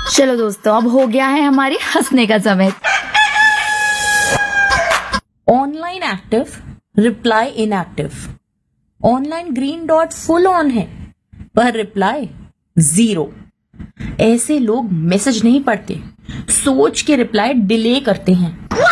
चलो दोस्तों, अब हो गया है हमारी हंसने का समय। Online active, reply inactive. Online green dot full on है पर रिप्लाई 0। ऐसे लोग मैसेज नहीं पढ़ते, सोच के रिप्लाई डिले करते हैं।